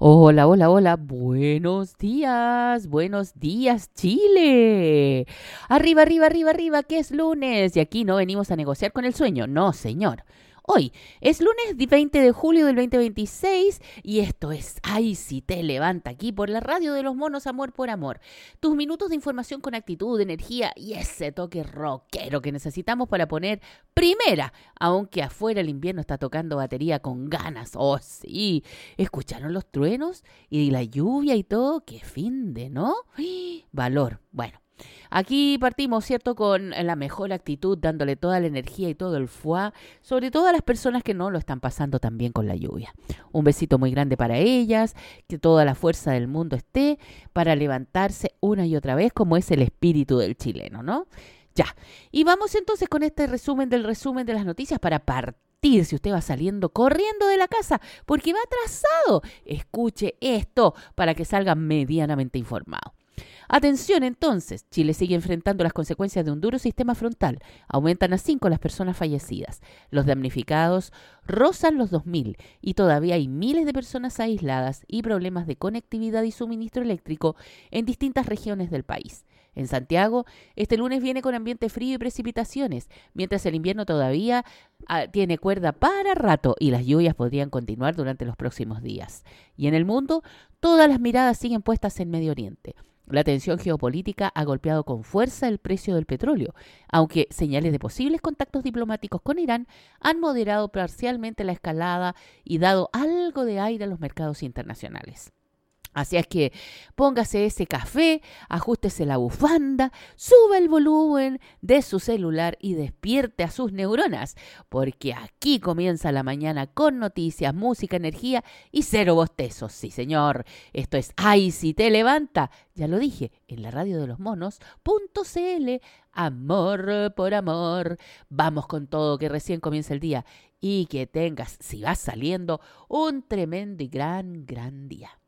Hola, hola, hola. Buenos días, Chile. Arriba, arriba, arriba, arriba, que es lunes. Y aquí no venimos a negociar con el sueño. No, señor. Hoy es lunes 20 de julio del 2026 y esto es Ay, si te levanta aquí por la radio de los monos Amor por Amor. Tus minutos de información con actitud, energía y ese toque rockero que necesitamos para poner primera, aunque afuera el invierno está tocando batería con ganas. Oh, sí. ¿Escucharon los truenos y la lluvia y todo? ¡Qué fin de, ¿no? Valor. Bueno. Aquí partimos, ¿cierto?, con la mejor actitud, dándole toda la energía y todo el fuá, sobre todo a las personas que no lo están pasando tan bien con la lluvia. Un besito muy grande para ellas, que toda la fuerza del mundo esté para levantarse una y otra vez, como es el espíritu del chileno, ¿no? Ya, y vamos entonces con este resumen de las noticias para partir. Si usted va saliendo corriendo de la casa porque va atrasado, escuche esto para que salga medianamente informado. Atención entonces, Chile sigue enfrentando las consecuencias de un duro sistema frontal. Aumentan a 5 las personas fallecidas. Los damnificados rozan los 2.000 y todavía hay miles de personas aisladas y problemas de conectividad y suministro eléctrico en distintas regiones del país. En Santiago, este lunes viene con ambiente frío y precipitaciones, mientras el invierno todavía tiene cuerda para rato y las lluvias podrían continuar durante los próximos días. Y en el mundo, todas las miradas siguen puestas en Medio Oriente. La tensión geopolítica ha golpeado con fuerza el precio del petróleo, aunque señales de posibles contactos diplomáticos con Irán han moderado parcialmente la escalada y dado algo de aire a los mercados internacionales. Así es que póngase ese café, ajústese la bufanda, suba el volumen de su celular y despierte a sus neuronas, porque aquí comienza la mañana con noticias, música, energía y cero bostezos. Sí, señor, esto es Ay, si te levanta, ya lo dije, en la radio de los monos.cl, amor por amor. Vamos con todo, que recién comienza el día y que tengas, si vas saliendo, un tremendo y gran día.